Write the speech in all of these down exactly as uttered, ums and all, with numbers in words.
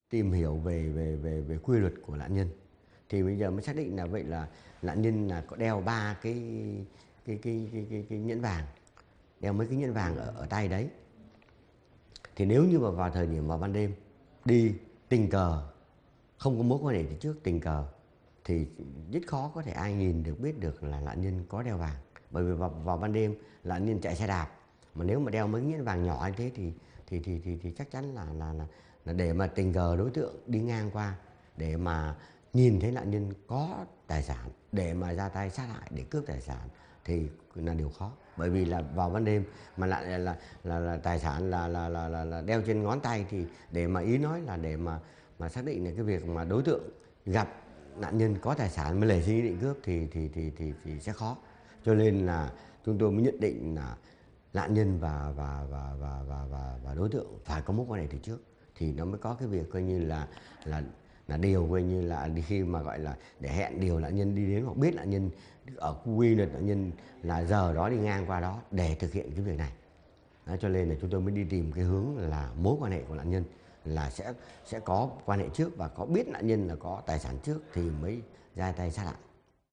Tìm hiểu về về về về quy luật của nạn nhân thì bây giờ mới xác định là vậy là nạn nhân là có đeo ba cái cái cái cái cái, cái nhẫn vàng, đeo mấy cái nhẫn vàng ở, ở tay đấy. Thì nếu như mà vào thời điểm vào ban đêm đi tình cờ, không có mối quan hệ từ trước, tình cờ thì rất khó có thể ai nhìn được biết được là nạn nhân có đeo vàng. Bởi vì vào, vào ban đêm nạn nhân chạy xe đạp, mà nếu mà đeo mấy nhẫn vàng nhỏ như thế thì thì thì thì, thì chắc chắn là, là là là để mà tình cờ đối tượng đi ngang qua để mà nhìn thấy nạn nhân có tài sản để mà ra tay sát hại để cướp tài sản thì là điều khó. Bởi vì là vào ban đêm mà lại là là là, là tài sản là là, là là là đeo trên ngón tay thì để mà ý nói là để mà mà xác định là cái việc mà đối tượng gặp nạn nhân có tài sản mới nảy sinh ý định cướp thì thì thì thì thì sẽ khó. Cho nên là chúng tôi mới nhận định là nạn nhân và và và và và và, và đối tượng phải có mối quan hệ từ trước thì nó mới có cái việc coi như là là là điều coi như là đi khi mà gọi là để hẹn điều nạn nhân đi đến hoặc biết nạn nhân ở quy luật nạn nhân là giờ đó đi ngang qua đó để thực hiện cái việc này. Đó, cho nên là chúng tôi mới đi tìm cái hướng là mối quan hệ của nạn nhân là sẽ sẽ có quan hệ trước và có biết nạn nhân là có tài sản trước thì mới ra tay sát hại.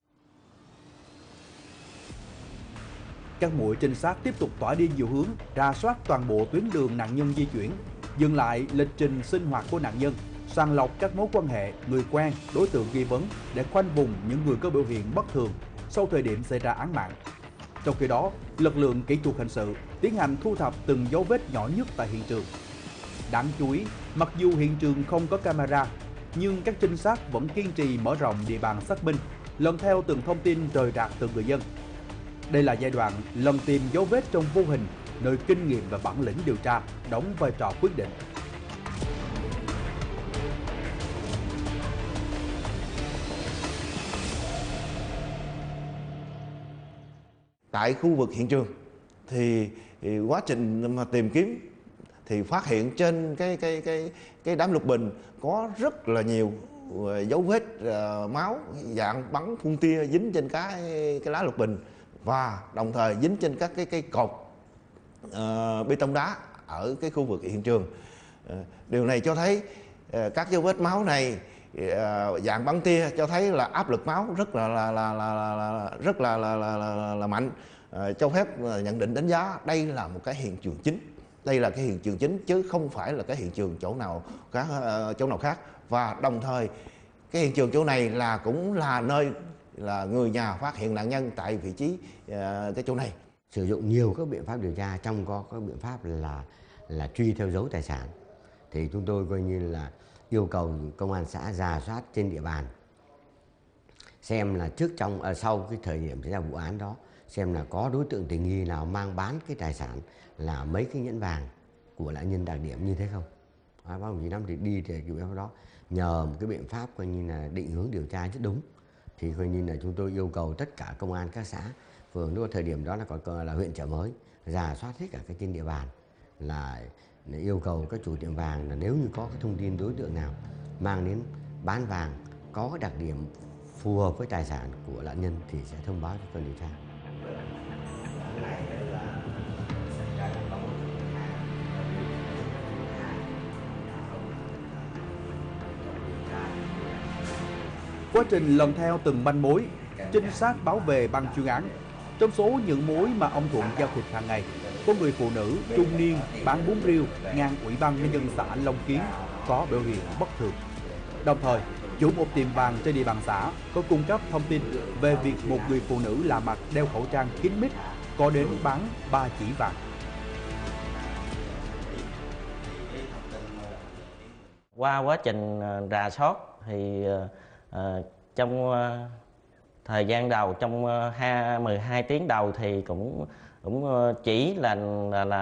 Các mũi trinh sát tiếp tục tỏa đi nhiều hướng, rà soát toàn bộ tuyến đường nạn nhân di chuyển, dừng lại lịch trình sinh hoạt của nạn nhân, sàng lọc các mối quan hệ, người quen, đối tượng nghi vấn để khoanh vùng những người có biểu hiện bất thường sau thời điểm xảy ra án mạng. Trong khi đó, lực lượng kỹ thuật hình sự tiến hành thu thập từng dấu vết nhỏ nhất tại hiện trường. Đáng chú ý, mặc dù hiện trường không có camera, nhưng các trinh sát vẫn kiên trì mở rộng địa bàn xác minh, lần theo từng thông tin rời rạc từ người dân. Đây là giai đoạn lần tìm dấu vết trong vô hình, nơi kinh nghiệm và bản lĩnh điều tra đóng vai trò quyết định. Tại khu vực hiện trường thì, thì quá trình mà tìm kiếm thì phát hiện trên cái cái cái cái đám lục bình có rất là nhiều dấu vết uh, máu dạng bắn phun tia dính trên cái cái lá lục bình và đồng thời dính trên các cái cái cột uh, bê tông đá ở cái khu vực hiện trường. Uh, điều này cho thấy uh, các dấu vết máu này uh, dạng bắn tia cho thấy là áp lực máu rất là là là, là, là, là rất là là, là, là, là mạnh, uh, cho phép uh, nhận định đánh giá đây là một cái hiện trường chính. Đây là cái hiện trường chính chứ không phải là cái hiện trường chỗ nào khác, uh, chỗ nào khác. Và đồng thời cái hiện trường chỗ này là cũng là nơi là người nhà phát hiện nạn nhân tại vị trí uh, cái chỗ này. Sử dụng nhiều các biện pháp điều tra, trong có các biện pháp là là truy theo dấu tài sản. Thì chúng tôi coi như là yêu cầu công an xã rà soát trên địa bàn xem là trước trong à, sau cái thời điểm xảy ra vụ án đó xem là có đối tượng tình nghi nào mang bán cái tài sản là mấy cái nhẫn vàng của nạn nhân đặc điểm như thế không. Bác đồng chí Năm thì đi thì cái biện pháp đó nhờ một cái biện pháp coi như là định hướng điều tra rất đúng thì coi như là chúng tôi yêu cầu tất cả công an các xã phường lúc thời điểm đó là còn là huyện Chợ Mới rà soát hết cả cái trên địa bàn là yêu cầu các chủ tiệm vàng là nếu như có cái thông tin đối tượng nào mang đến bán vàng có cái đặc điểm phù hợp với tài sản của nạn nhân thì sẽ thông báo cho cơ quan điều tra. Quá trình lần theo từng manh mối, trinh sát bảo vệ ban chuyên án. Trong số những mối mà ông Thuận giao thịt hàng ngày, có người phụ nữ trung niên bán bún riêu ngang Ủy ban nhân dân xã Long Kiến có biểu hiện bất thường. Đồng thời, chủ một tiệm vàng trên địa bàn xã có cung cấp thông tin về việc một người phụ nữ lạ mặt đeo khẩu trang kín mít có đến bán ba chỉ vàng. Qua quá trình rà soát thì uh, trong uh, thời gian đầu trong uh, mười hai tiếng đầu thì cũng cũng uh, chỉ là là, là